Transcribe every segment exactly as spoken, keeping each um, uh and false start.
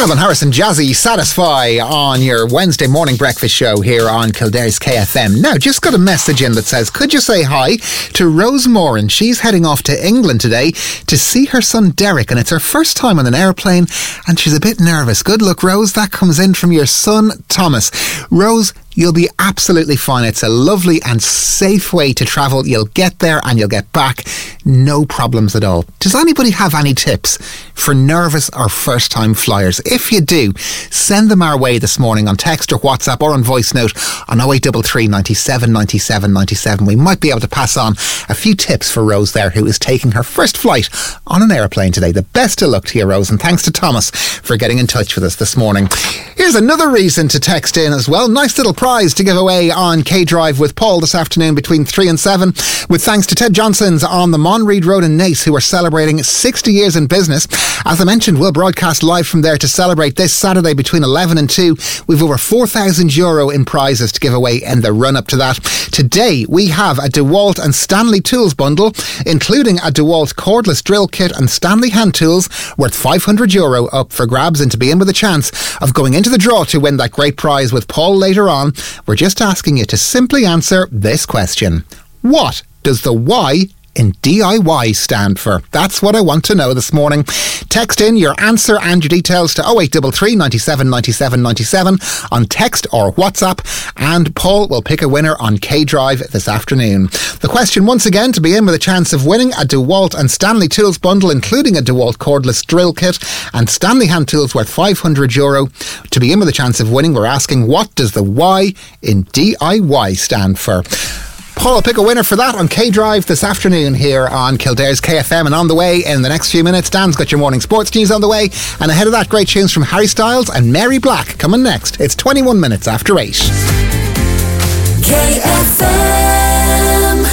Calvin Harris and Jazzy Satisfy on your Wednesday morning breakfast show here on Kildare's K F M. Now, just got a message in that says, could you say hi to Rose Moran? She's heading off to England today to see her son Derek, and it's her first time on an airplane and she's a bit nervous. Good luck, Rose. That comes in from your son Thomas. Rose, you'll be absolutely fine. It's a lovely and safe way to travel. You'll get there and you'll get back. No problems at all. Does anybody have any tips for nervous or first time flyers? If you do, send them our way this morning on text or WhatsApp or on voice note on oh eight three three, ninety-seven, ninety-seven, ninety-seven. We might be able to pass on a few tips for Rose there, who is taking her first flight on an airplane today. The best of luck to you, Rose, and thanks to Thomas for getting in touch with us this morning. Here's another reason to text in as well. Nice little prize to give away on K-Drive with Paul this afternoon between three and seven, with thanks to Ted Johnson's on the Monreid Road in Naas, who are celebrating sixty years in business. As I mentioned, we'll broadcast live from there to celebrate this Saturday between eleven and two. We've over four thousand euro in prizes to give away in the run-up to that. Today, we have a DeWalt and Stanley Tools bundle, including a DeWalt cordless drill kit and Stanley hand tools worth five hundred euro up for grabs, and to be in with a chance of going into the draw to win that great prize with Paul later on, we're just asking you to simply answer this question. What does the Y in D I Y stand for? That's what I want to know this morning. Text in your answer and your details to oh eight three three, ninety-seven, ninety-seven, ninety-seven on text or WhatsApp, and Paul will pick a winner on K-Drive this afternoon. The question once again, to be in with a chance of winning a DeWalt and Stanley Tools bundle, including a DeWalt cordless drill kit and Stanley hand tools worth five hundred euro. To be in with a chance of winning, we're asking, what does the Y in D I Y stand for? Paul will pick a winner for that on K-Drive this afternoon here on Kildare's K F M. And on the way in the next few minutes, Dan's got your morning sports news on the way. And ahead of that, great tunes from Harry Styles and Mary Black coming next. It's twenty-one minutes after eight. K F M.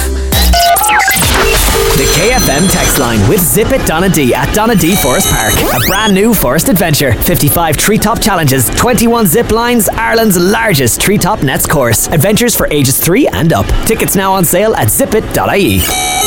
The K F M text line with Zip It Donadee at Donadee Forest Park. A brand new forest adventure. fifty-five treetop challenges, twenty-one zip lines, Ireland's largest treetop nets course. Adventures for ages three and up. Tickets now on sale at zip it dot I E.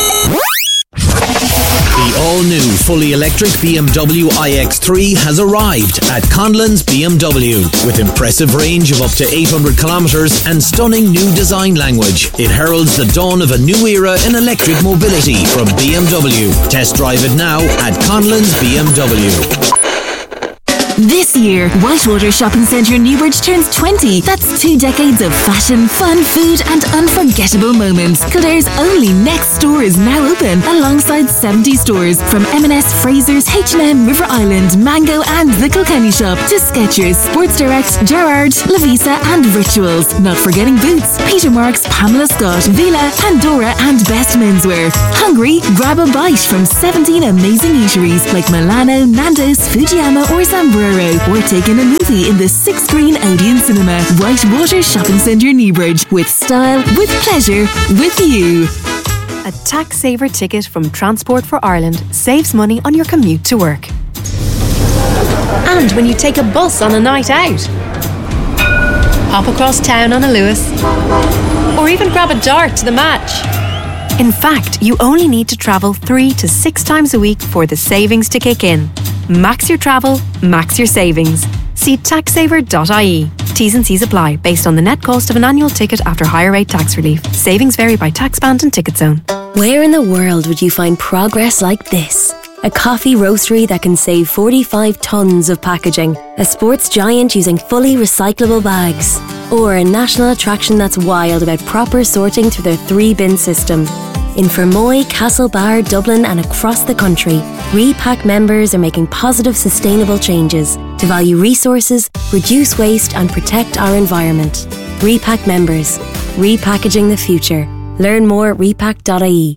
The all-new fully electric B M W i X three has arrived at Conlon's B M W. With impressive range of up to eight hundred kilometres and stunning new design language, it heralds the dawn of a new era in electric mobility from B M W. Test drive it now at Conlon's B M W. This year, Whitewater Shopping Centre Newbridge turns twenty. That's two decades of fashion, fun, food and unforgettable moments. Kildare's only next store is now open, alongside seventy stores from M and S, Fraser's, H and M, River Island, Mango and The Kilkenny Shop to Skechers, Sports Direct, Gerrard, Lavisa and Rituals. Not forgetting Boots, Peter Marks, Pamela Scott, Vila, Pandora and Best Menswear. Hungry? Grab a bite from seventeen amazing eateries like Milano, Nando's, Fujiyama or Zambro. We're taking a movie in the six-screen Odeon Cinema. Whitewater Shopping Centre Newbridge. With style, with pleasure, with you. A tax saver ticket from Transport for Ireland saves money on your commute to work. And when you take a bus on a night out. Hop across town on a Lewis. Or even grab a dart to the match. In fact, you only need to travel three to six times a week for the savings to kick in. Max your travel, max your savings. See tax saver dot I E. T's and C's apply based on the net cost of an annual ticket after higher rate tax relief. Savings vary by tax band and ticket zone. Where in the world would you find progress like this? A coffee roastery that can save forty-five tonnes of packaging. A sports giant using fully recyclable bags. Or a national attraction that's wild about proper sorting through their three-bin system. In Fermoy, Castlebar, Dublin and across the country, Repack members are making positive, sustainable changes to value resources, reduce waste and protect our environment. Repack members. Repackaging the future. Learn more at repack dot I E.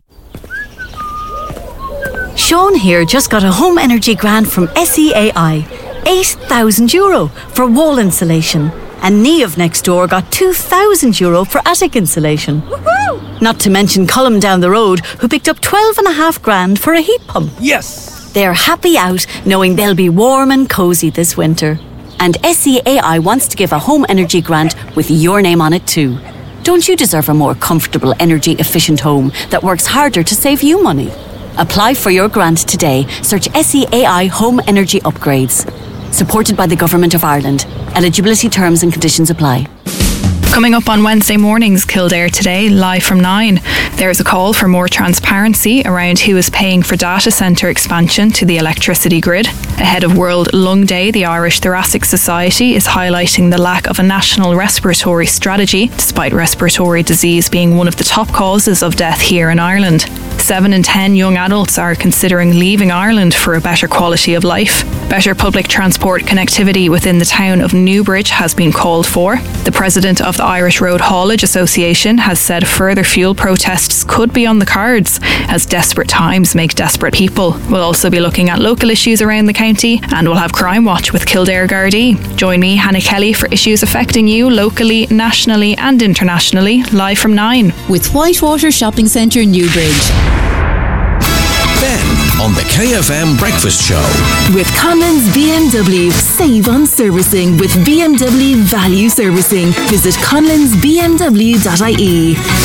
Sean here just got a home energy grant from S E A I. eight thousand euro for wall insulation. And Niamh next door got two thousand euro for attic insulation. Woohoo! Not to mention Cullum down the road, who picked up twelve and a half grand for a heat pump. Yes! They're happy out knowing they'll be warm and cosy this winter. And S E A I wants to give a home energy grant with your name on it too. Don't you deserve a more comfortable, energy efficient home that works harder to save you money? Apply for your grant today. Search S E A I Home Energy Upgrades. Supported by the Government of Ireland. Eligibility terms and conditions apply. Coming up on Wednesday mornings, Kildare Today, live from nine. There is a call for more transparency around who is paying for data centre expansion to the electricity grid. Ahead of World Lung Day, the Irish Thoracic Society is highlighting the lack of a national respiratory strategy, despite respiratory disease being one of the top causes of death here in Ireland. Seven in ten young adults are considering leaving Ireland for a better quality of life. Better public transport connectivity within the town of Newbridge has been called for. The president of the Irish Road Haulage Association has said further fuel protests could be on the cards as desperate times make desperate people. We'll also be looking at local issues around the county, and we'll have Crime Watch with Kildare Gardaí. Join me, Hannah Kelly, for issues affecting you locally, nationally and internationally, live from nine. With Whitewater Shopping Centre, Newbridge. Ben on the K F M Breakfast Show. With Conlon's B M W. Save on servicing with B M W Value Servicing. Visit conlons b m w dot i e.